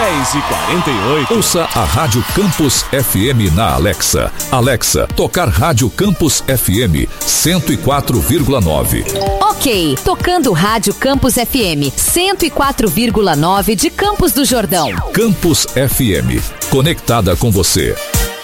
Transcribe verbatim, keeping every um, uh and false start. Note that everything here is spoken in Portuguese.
dez e quarenta e oito. Ouça a Rádio Campus F M na Alexa. Alexa, tocar Rádio Campus F M cento e quatro vírgula nove. Ok, tocando Rádio Campus F M cento e quatro vírgula nove de Campos do Jordão. Campus F M, conectada com você.